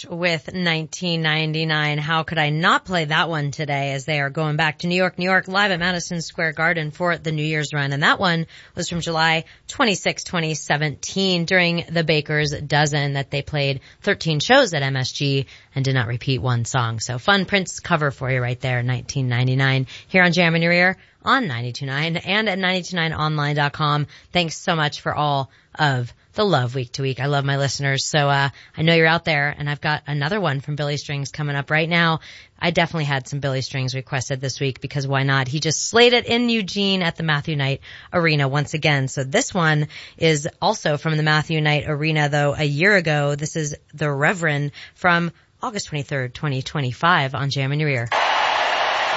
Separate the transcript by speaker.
Speaker 1: with 1999. How could I not play that one today, as they are going back to New York, live at Madison Square Garden for the New Year's run. And that one was from July 26, 2017 during the Baker's Dozen that they played 13 shows at MSG and did not repeat one song. So fun Prince cover for you right there, 1999, here on Jam in Your Ear on 92.9 and at 929online.com. Thanks so much for all of the love week to week. I love my listeners. So, I know you're out there, and I've got another one from Billy Strings coming up right now. I definitely had some Billy Strings requested this week because why not? He just slayed it in Eugene at the Matthew Knight Arena once again. So this one is also from the Matthew Knight Arena, though a year ago. This is The Reverend from August 23rd, 2025 on Jam in Your Ear.